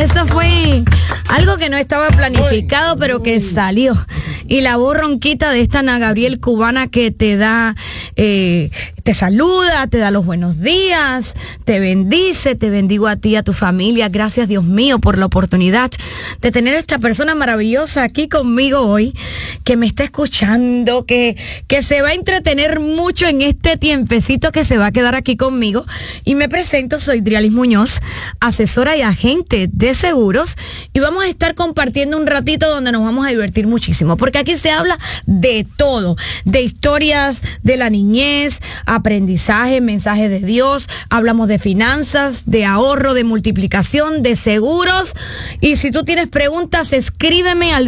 Eso fue algo que no estaba planificado, pero que salió. Y la voz ronquita de esta Ana Gabriel cubana que te da, te saluda, te da los buenos días, te bendice, te bendigo a ti y a tu familia. Gracias, Dios mío, por la oportunidad de tener a esta persona maravillosa aquí conmigo hoy, que me está escuchando, que se va a entretener mucho en este tiempecito que se va a quedar aquí conmigo. Y me presento, soy Drialis Muñoz, asesora y agente de seguros, y vamos a estar compartiendo un ratito donde nos vamos a divertir muchísimo, porque aquí se habla de todo, de historias de la niñez, aprendizaje, mensaje de Dios, hablamos de finanzas, de ahorro, de multiplicación, de seguros. Y si tú tienes preguntas, escríbeme al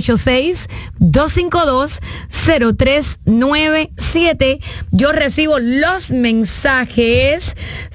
786-252-0397. Yo recibo los mensajes.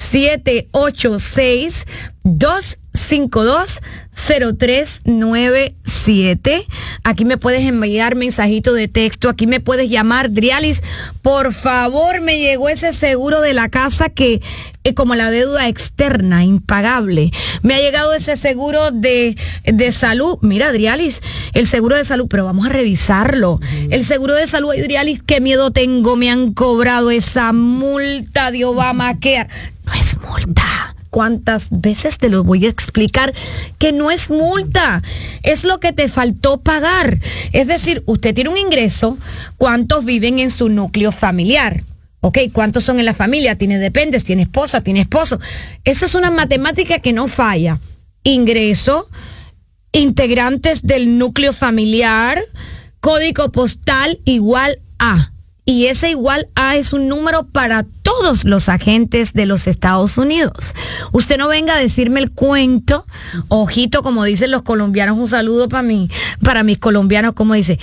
786-252-0397. Aquí me puedes enviar mensajito de texto, aquí me puedes llamar. Drialis, por favor, me llegó ese seguro de la casa que como la deuda externa, impagable. Me ha llegado ese seguro de salud. Mira, Drialis, el seguro de salud, pero vamos a revisarlo. El seguro de salud, Drialis, qué miedo tengo, me han cobrado esa multa de Obamacare. No es multa. ¿Cuántas veces te lo voy a explicar que no es multa? Es lo que te faltó pagar. Es decir, usted tiene un ingreso, ¿cuántos viven en su núcleo familiar? ¿Ok? ¿Cuántos son en la familia? Tiene dependes, tiene esposa, tiene esposo. Eso es una matemática que no falla. Ingreso, integrantes del núcleo familiar, código postal igual a. Y ese igual a es un número para todos los agentes de los Estados Unidos. Usted no venga a decirme el cuento, ojito, como dicen los colombianos. Un saludo para mis colombianos, como dice,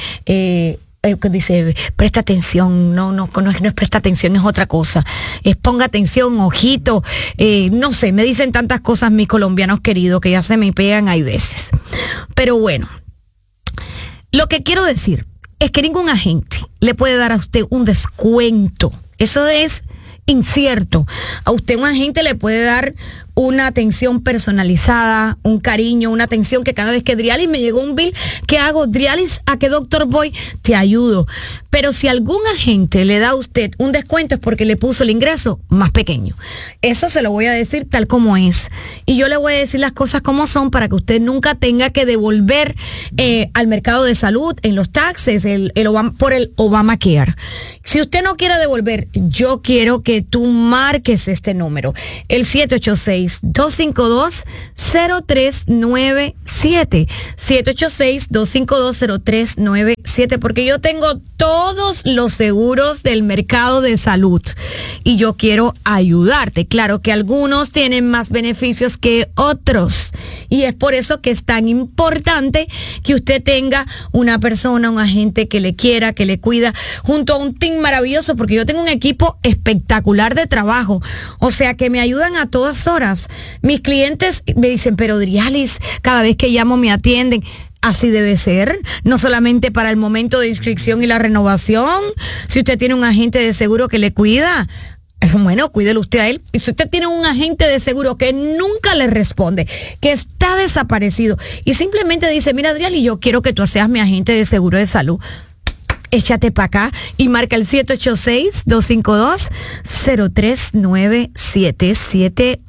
dice, presta atención, no es presta atención, es otra cosa. Es ponga atención, ojito, no sé, me dicen tantas cosas mis colombianos queridos que ya se me pegan hay veces. Pero bueno, lo que quiero decir es que ningún agente le puede dar a usted un descuento. Eso es incierto. A usted un agente le puede dar una atención personalizada, un cariño, una atención que cada vez que Drialis me llegó un bill, ¿qué hago? Drialis, ¿a qué doctor voy? Te ayudo. Pero si algún agente le da a usted un descuento es porque le puso el ingreso más pequeño. Eso se lo voy a decir tal como es. Y yo le voy a decir las cosas como son para que usted nunca tenga que devolver al mercado de salud en los taxes por el Obamacare. Si usted no quiere devolver, yo quiero que tú marques este número, el 786-252-0397. 786-252-0397, porque yo tengo todos los seguros del mercado de salud y yo quiero ayudarte. Claro que algunos tienen más beneficios que otros y es por eso que es tan importante que usted tenga una persona, un agente que le quiera, que le cuida, junto a un team maravilloso, porque yo tengo un equipo espectacular de trabajo, o sea que me ayudan a todas horas. Mis clientes me dicen, pero Drialis, cada vez que llamo me atienden. Así debe ser, no solamente para el momento de inscripción y la renovación. Si usted tiene un agente de seguro que le cuida, bueno, cuídelo usted a él. Y si usted tiene un agente de seguro que nunca le responde, que está desaparecido y simplemente dice, mira, Drialis, yo quiero que tú seas mi agente de seguro de salud, échate para acá y marca el 786-252-0397.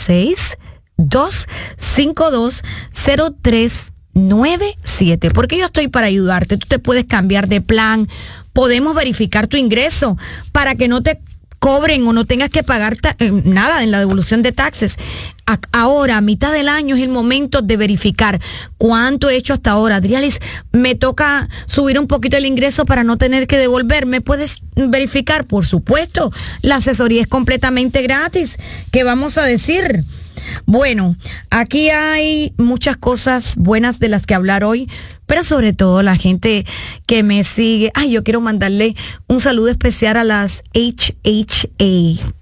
786-252-0397, porque yo estoy para ayudarte. Tú te puedes cambiar de plan, podemos verificar tu ingreso para que no te cobren o no tengas que pagar nada en la devolución de taxes. Ahora, a mitad del año, es el momento de verificar cuánto he hecho hasta ahora. Drialis, me toca subir un poquito el ingreso para no tener que devolver. ¿Me puedes verificar? Por supuesto, la asesoría es completamente gratis. ¿Qué vamos a decir? Bueno, aquí hay muchas cosas buenas de las que hablar hoy, pero sobre todo la gente que me sigue. Yo quiero mandarle un saludo especial a las HHA.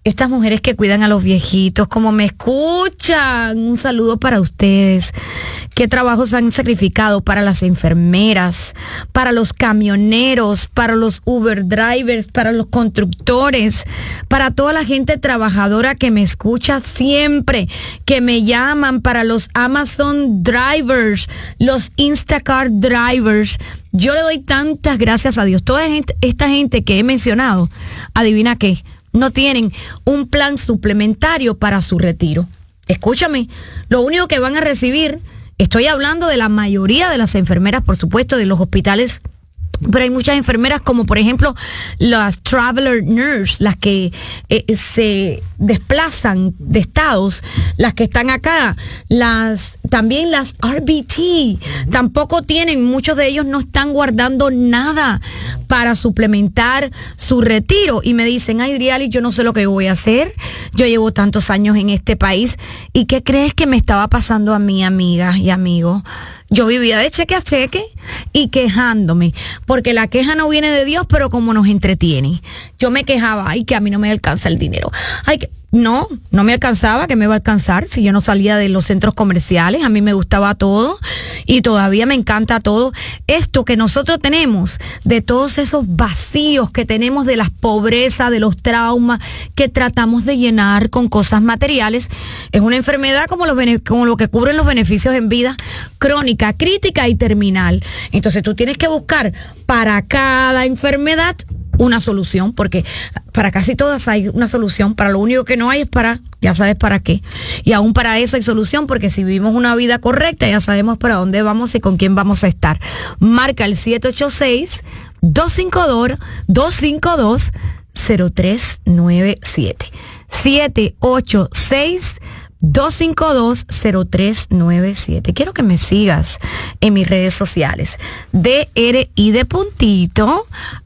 estas mujeres que cuidan a los viejitos, como me escuchan, un saludo para ustedes. Qué trabajos han sacrificado para las enfermeras, para los camioneros, para los Uber drivers, para los constructores, para toda la gente trabajadora que me escucha siempre, que me llaman, para los Amazon drivers, los Instacart drivers. Yo le doy tantas gracias a Dios. Toda esta gente que he mencionado, adivina qué, no tienen un plan suplementario para su retiro. Escúchame, lo único que van a recibir, estoy hablando de la mayoría de las enfermeras, por supuesto, de los hospitales, pero hay muchas enfermeras como por ejemplo las traveler nurse, las que se desplazan de estados, las que están acá, también las RBT, tampoco tienen, muchos de ellos no están guardando nada para suplementar su retiro y me dicen, ay Drialis, yo no sé lo que voy a hacer, yo llevo tantos años en este país y ¿qué crees que me estaba pasando a mí, amigas y amigos? Yo vivía de cheque a cheque y quejándome, porque la queja no viene de Dios, pero como nos entretiene. Yo me quejaba, ay, que a mí no me alcanza el dinero. Ay, que no me alcanzaba, que me va a alcanzar si yo no salía de los centros comerciales. A mí me gustaba todo y todavía me encanta todo. Esto que nosotros tenemos, de todos esos vacíos que tenemos de las pobrezas, de los traumas que tratamos de llenar con cosas materiales, es una enfermedad como lo que cubren los beneficios en vida crónica, crítica y terminal. Entonces tú tienes que buscar para cada enfermedad una solución, porque para casi todas hay una solución, para lo único que no hay es para, ya sabes para qué, y aún para eso hay solución, porque si vivimos una vida correcta ya sabemos para dónde vamos y con quién vamos a estar. Marca el 786-252-0397, 786-252-0397. Quiero que me sigas en mis redes sociales. DRI de puntito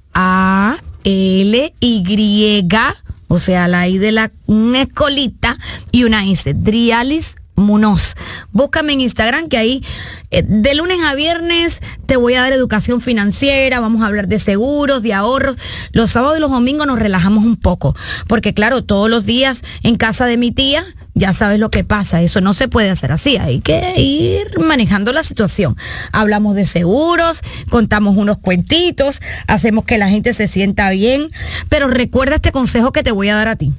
ALY, o sea, la I de una escolita y una S, Drialis Munoz. Búscame en Instagram, que ahí de lunes a viernes te voy a dar educación financiera, vamos a hablar de seguros, de ahorros. Los sábados y los domingos nos relajamos un poco, porque claro, todos los días en casa de mi tía, ya sabes lo que pasa, eso no se puede hacer así, hay que ir manejando la situación. Hablamos de seguros, contamos unos cuentitos, hacemos que la gente se sienta bien, pero recuerda este consejo que te voy a dar a ti.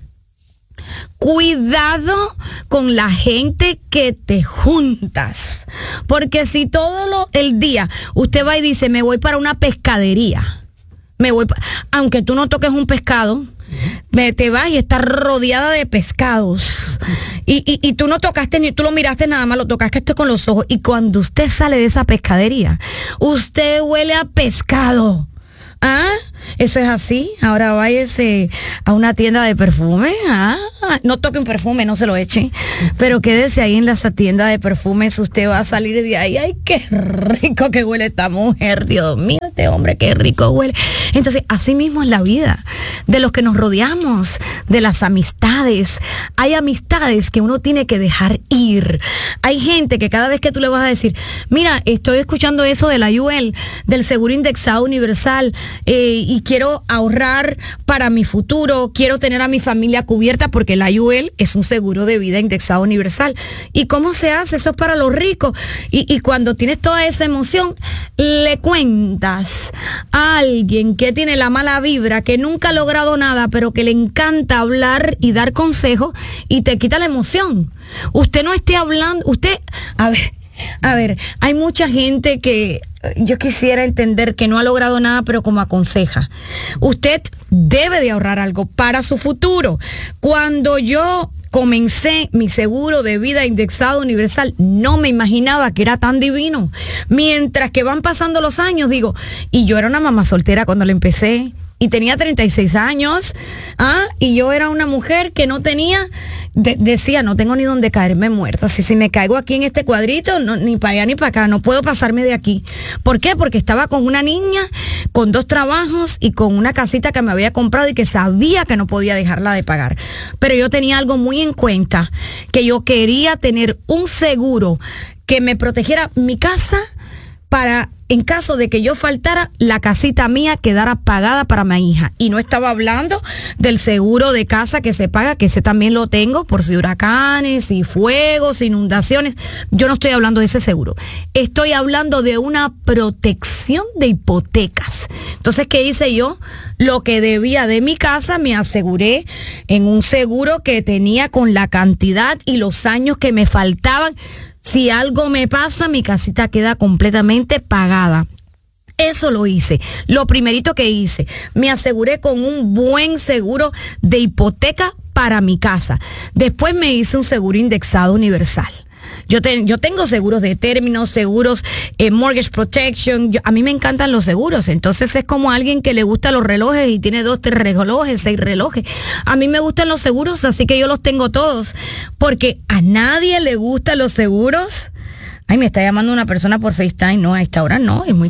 Cuidado con la gente que te juntas, porque si todo el día usted va y dice, me voy para una pescadería, aunque tú no toques un pescado, te vas y estás rodeada de pescados y tú no tocaste ni tú lo miraste nada más, lo tocaste con los ojos, y cuando usted sale de esa pescadería, usted huele a pescado. ¿Ah? Eso es así. Ahora váyase a una tienda de perfume. ¿Ah? No toque un perfume, no se lo eche. Pero quédese ahí en esa tienda de perfumes. Usted va a salir de ahí. ¡Ay, qué rico que huele esta mujer! Dios mío, este hombre, qué rico huele. Entonces, así mismo es la vida. De los que nos rodeamos, de las amistades. Hay amistades que uno tiene que dejar ir. Hay gente que cada vez que tú le vas a decir, mira, estoy escuchando eso de la UL, del Seguro Indexado Universal, y quiero ahorrar para mi futuro, quiero tener a mi familia cubierta, porque la UL es un seguro de vida indexado universal. ¿Y cómo se hace? Eso es para los ricos. Y cuando tienes toda esa emoción, le cuentas a alguien que tiene la mala vibra, que nunca ha logrado nada, pero que le encanta hablar y dar consejos, y te quita la emoción. Usted no esté hablando, a ver, hay mucha gente que yo quisiera entender que no ha logrado nada, pero como aconseja. Usted debe de ahorrar algo para su futuro. Cuando yo comencé mi seguro de vida indexado universal, no me imaginaba que era tan divino. Mientras que van pasando los años, digo, y yo era una mamá soltera cuando le empecé, y tenía 36 años, y yo era una mujer que no tenía, decía, no tengo ni dónde caerme muerta. Si me caigo aquí en este cuadrito, no, ni para allá ni para acá, no puedo pasarme de aquí. ¿Por qué? Porque estaba con una niña, con 2 trabajos y con una casita que me había comprado y que sabía que no podía dejarla de pagar. Pero yo tenía algo muy en cuenta, que yo quería tener un seguro que me protegiera mi casa, para, en caso de que yo faltara, la casita mía quedara pagada para mi hija. Y no estaba hablando del seguro de casa que se paga, que ese también lo tengo por si huracanes, si fuegos, inundaciones. Yo no estoy hablando de ese seguro. Estoy hablando de una protección de hipotecas. Entonces, ¿qué hice yo? Lo que debía de mi casa me aseguré en un seguro que tenía con la cantidad y los años que me faltaban. Si algo me pasa, mi casita queda completamente pagada. Eso lo hice. Lo primerito que hice, me aseguré con un buen seguro de hipoteca para mi casa. Después me hice un seguro indexado universal. Yo tengo seguros de términos, seguros, mortgage protection. A mí me encantan los seguros. Entonces es como alguien que le gustan los relojes y tiene 2, 3 relojes, 6 relojes. A mí me gustan los seguros, así que yo los tengo todos. Porque a nadie le gustan los seguros. Ay, me está llamando una persona por FaceTime. No, a esta hora no, es muy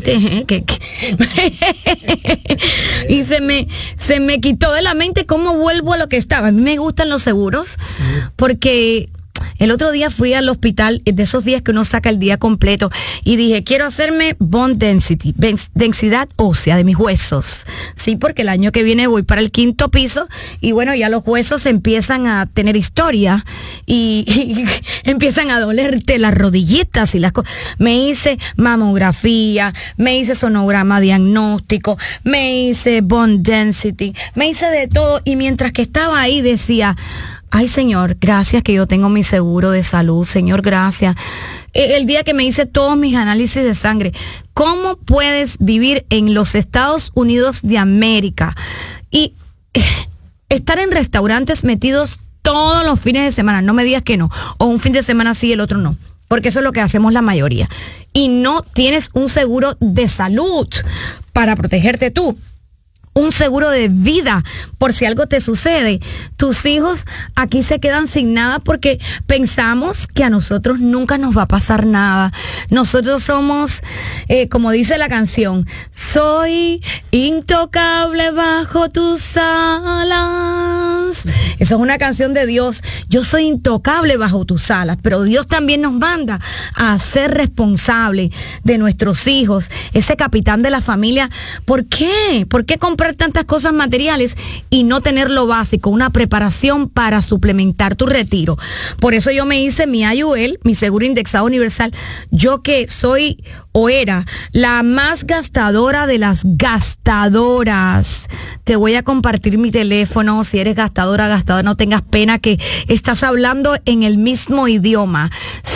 y se me quitó de la mente cómo vuelvo a lo que estaba. A mí me gustan los seguros porque el otro día fui al hospital, de esos días que uno saca el día completo, y dije, quiero hacerme bone density, densidad ósea de mis huesos. Sí, porque el año que viene voy para el 5º piso, y bueno, ya los huesos empiezan a tener historia, y empiezan a dolerte las rodillitas y las cosas. Me hice mamografía, me hice sonograma diagnóstico, me hice bone density, me hice de todo, y mientras que estaba ahí decía, ay, Señor, gracias que yo tengo mi seguro de salud. Señor, gracias. El día que me hice todos mis análisis de sangre, ¿cómo puedes vivir en los Estados Unidos de América y estar en restaurantes metidos todos los fines de semana? No me digas que no. O un fin de semana sí y el otro no. Porque eso es lo que hacemos la mayoría. Y no tienes un seguro de salud para protegerte tú. Un seguro de vida, por si algo te sucede. Tus hijos aquí se quedan sin nada porque pensamos que a nosotros nunca nos va a pasar nada. Nosotros somos, como dice la canción, soy intocable bajo tus alas. Esa es una canción de Dios. Yo soy intocable bajo tus alas, pero Dios también nos manda a ser responsable de nuestros hijos, ese capitán de la familia. ¿Por qué? ¿Por qué comprar tantas cosas materiales y no tener lo básico, una preparación para suplementar tu retiro? Por eso yo me hice mi IUL, mi seguro indexado universal. Yo que soy o era la más gastadora de las gastadoras. Te voy a compartir mi teléfono. Si eres gastadora, no tengas pena que estás hablando en el mismo idioma.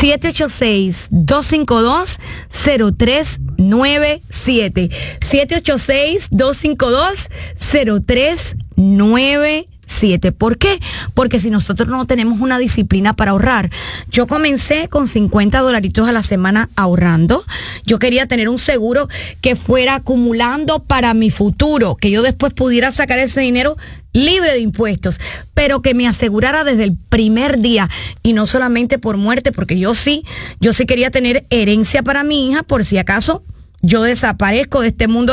786-252-0397. 786-252-0397. ¿Por qué? Porque si nosotros no tenemos una disciplina para ahorrar. Yo comencé con $50 a la semana ahorrando. Yo quería tener un seguro que fuera acumulando para mi futuro, que yo después pudiera sacar ese dinero libre de impuestos, pero que me asegurara desde el primer día y no solamente por muerte, porque yo sí quería tener herencia para mi hija por si acaso yo desaparezco de este mundo